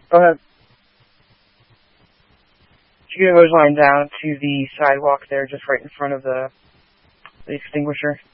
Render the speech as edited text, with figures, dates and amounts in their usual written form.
Go ahead. You get a hose line down to the sidewalk there, just right in front of the extinguisher.